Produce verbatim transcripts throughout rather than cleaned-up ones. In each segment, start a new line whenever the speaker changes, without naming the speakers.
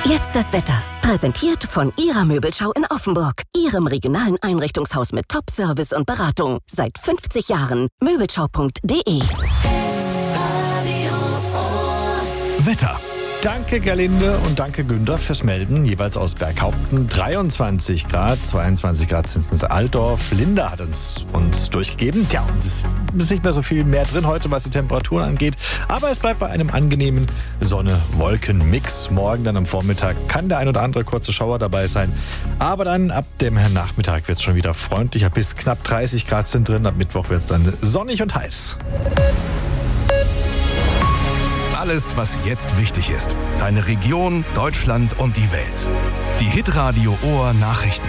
Jetzt das Wetter. Präsentiert von Ihrer Möbelschau in Offenburg. Ihrem regionalen Einrichtungshaus mit Top-Service und Beratung. Seit fünfzig Jahren. Möbelschau punkt de.
Wetter. Danke Gerlinde und danke Günther fürs Melden, jeweils aus Berghaupten. dreiundzwanzig Grad, zweiundzwanzig Grad sind es in Altdorf. Linda hat uns, uns durchgegeben. Tja, und es ist nicht mehr so viel mehr drin heute, was die Temperaturen angeht. Aber es bleibt bei einem angenehmen Sonne-Wolken-Mix. Morgen dann am Vormittag kann der ein oder andere kurze Schauer dabei sein. Aber dann ab dem Nachmittag wird es schon wieder freundlicher. Bis knapp dreißig Grad sind drin. Ab Mittwoch wird es dann sonnig und heiß.
Alles, was jetzt wichtig ist. Deine Region, Deutschland und die Welt. Die Hitradio Ohr Nachrichten.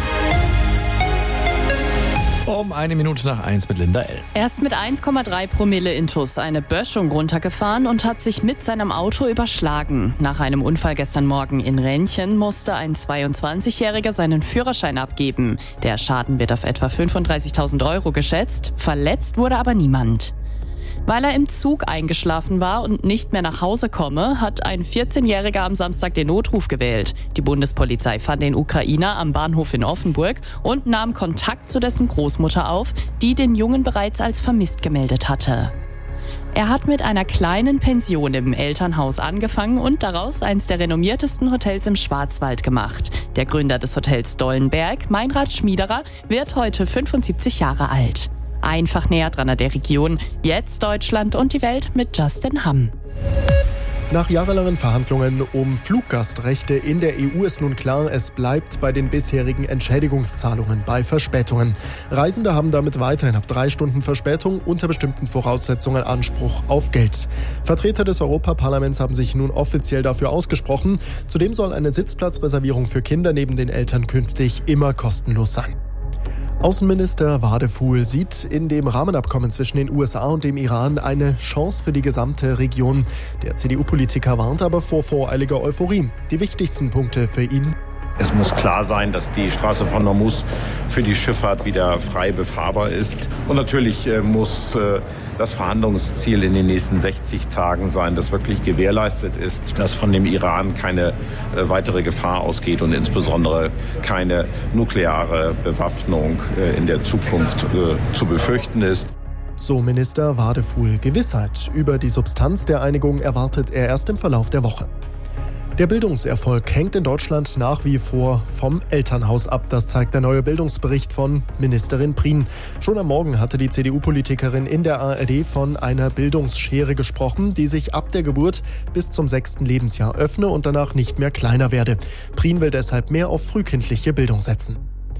Um eine Minute nach eins mit Linda L.
Er ist mit eins Komma drei Promille intus eine Böschung runtergefahren und hat sich mit seinem Auto überschlagen. Nach einem Unfall gestern Morgen in Renchen musste ein zweiundzwanzigjähriger seinen Führerschein abgeben. Der Schaden wird auf etwa fünfunddreißigtausend Euro geschätzt. Verletzt wurde aber niemand. Weil er im Zug eingeschlafen war und nicht mehr nach Hause komme, hat ein vierzehnjähriger am Samstag den Notruf gewählt. Die Bundespolizei fand den Ukrainer am Bahnhof in Offenburg und nahm Kontakt zu dessen Großmutter auf, die den Jungen bereits als vermisst gemeldet hatte. Er hat mit einer kleinen Pension im Elternhaus angefangen und daraus eines der renommiertesten Hotels im Schwarzwald gemacht. Der Gründer des Hotels Dollenberg, Meinrad Schmiederer, wird heute fünfundsiebzig Jahre alt. Einfach näher dran an der Region. Jetzt Deutschland und die Welt mit Justin Hamm.
Nach jahrelangen Verhandlungen um Fluggastrechte in der E U ist nun klar, es bleibt bei den bisherigen Entschädigungszahlungen bei Verspätungen. Reisende haben damit weiterhin ab drei Stunden Verspätung unter bestimmten Voraussetzungen Anspruch auf Geld. Vertreter des Europaparlaments haben sich nun offiziell dafür ausgesprochen. Zudem soll eine Sitzplatzreservierung für Kinder neben den Eltern künftig immer kostenlos sein. Außenminister Wadefuhl sieht in dem Rahmenabkommen zwischen den U S A und dem Iran eine Chance für die gesamte Region. Der C D U-Politiker warnt aber vor voreiliger Euphorie. Die wichtigsten Punkte für ihn:
Es muss klar sein, dass die Straße von Hormuz für die Schifffahrt wieder frei befahrbar ist. Und natürlich äh, muss äh, das Verhandlungsziel in den nächsten sechzig Tagen sein, das wirklich gewährleistet ist, dass von dem Iran keine äh, weitere Gefahr ausgeht und insbesondere keine nukleare Bewaffnung äh, in der Zukunft äh, zu befürchten ist.
So Minister Wadefuhl. Gewissheit über die Substanz der Einigung erwartet er erst im Verlauf der Woche. Der Bildungserfolg hängt in Deutschland nach wie vor vom Elternhaus ab. Das zeigt der neue Bildungsbericht von Ministerin Prien. Schon am Morgen hatte die C D U-Politikerin in der A R D von einer Bildungsschere gesprochen, die sich ab der Geburt bis zum sechsten Lebensjahr öffne und danach nicht mehr kleiner werde. Prien will deshalb mehr auf frühkindliche Bildung setzen.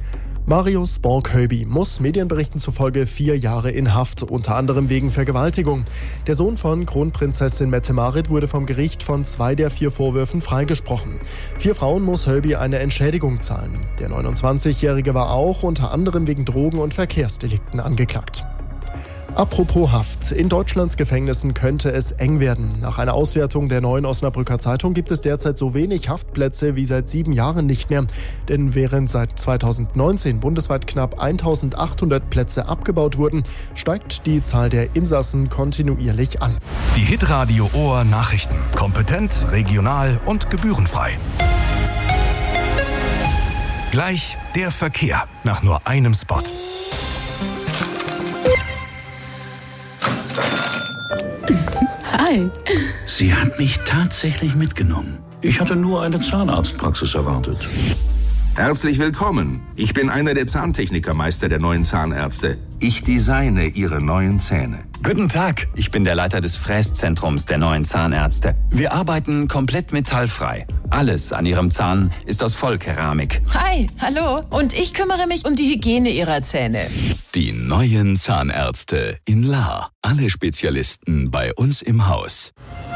Marius Borg-Hölby muss Medienberichten zufolge vier Jahre in Haft, unter anderem wegen Vergewaltigung. Der Sohn von Kronprinzessin Mette-Marit wurde vom Gericht von zwei der vier Vorwürfen freigesprochen. Vier Frauen muss Hölby eine Entschädigung zahlen. Der neunundzwanzigjährige war auch unter anderem wegen Drogen- und Verkehrsdelikten angeklagt. Apropos Haft. In Deutschlands Gefängnissen könnte es eng werden. Nach einer Auswertung der Neuen Osnabrücker Zeitung gibt es derzeit so wenig Haftplätze wie seit sieben Jahren nicht mehr. Denn während seit zweitausendneunzehn bundesweit knapp eintausendachthundert Plätze abgebaut wurden, steigt die Zahl der Insassen kontinuierlich an.
Die Hitradio Ohr Nachrichten. Kompetent, regional und gebührenfrei. Gleich der Verkehr nach nur einem Spot.
Hi.
Sie hat mich tatsächlich mitgenommen. Ich hatte nur eine Zahnarztpraxis erwartet.
Herzlich willkommen. Ich bin einer der Zahntechnikermeister der neuen Zahnärzte. Ich designe Ihre neuen Zähne.
Guten Tag, ich bin der Leiter des Fräszentrums der neuen Zahnärzte. Wir arbeiten komplett metallfrei. Alles an Ihrem Zahn ist aus Vollkeramik.
Hi, hallo. Und ich kümmere mich um die Hygiene Ihrer Zähne.
Die neuen Zahnärzte in Lahr. Alle Spezialisten bei uns im Haus.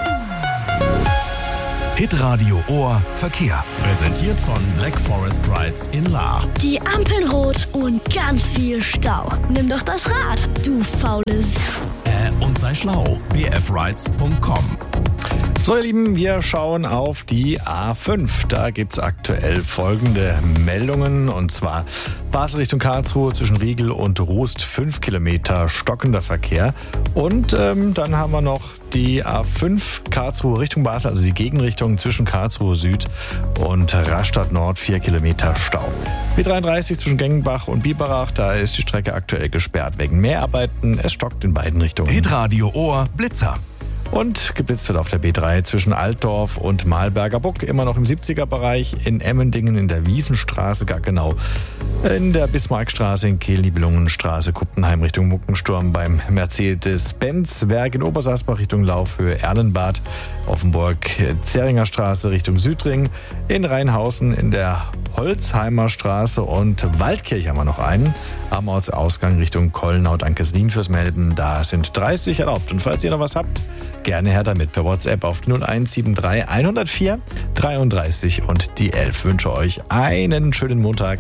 Hitradio Ohr Verkehr.
Präsentiert von Black Forest Rides in Lahr.
Die Ampeln rot und ganz viel Stau. Nimm doch das Rad, du faules.
Äh, und sei schlau. b f rides punkt com. So, ihr Lieben, wir schauen auf die A fünf. Da gibt es aktuell folgende Meldungen. Und zwar Basel Richtung Karlsruhe zwischen Riegel und Rust, fünf Kilometer stockender Verkehr. Und ähm, dann haben wir noch die A fünf Karlsruhe Richtung Basel, also die Gegenrichtung zwischen Karlsruhe Süd und Rastatt Nord, vier Kilometer Stau. B dreiunddreißig zwischen Gengenbach und Biberach, da ist die Strecke aktuell gesperrt wegen Mehrarbeiten. Es stockt in beiden Richtungen.
Hitradio Ohr Blitzer.
Und geblitzt wird auf der B drei zwischen Altdorf und Malberger Buck, immer noch im siebziger-Bereich, in Emmendingen in der Wiesenstraße, Gaggenau, in der Bismarckstraße, in Kehl, Nibelungenstraße, Kuppenheim Richtung Muckensturm, beim Mercedes-Benz-Werk in Obersasbach Richtung Laufhöhe, Erlenbad, Offenburg, Zähringer Straße Richtung Südring, in Rheinhausen in der Holzheimer Straße und Waldkirch haben wir noch einen. Am Ortsausgang Richtung Kollnau. Danke Snin fürs Melden. Da sind dreißig erlaubt. Und falls ihr noch was habt, gerne her damit per WhatsApp auf null eins sieben drei eins null vier dreiunddreißig und die elf. Ich wünsche euch einen schönen Montag.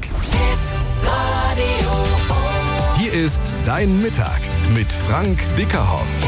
Hier ist Dein Mittag mit Frank Dickerhoff.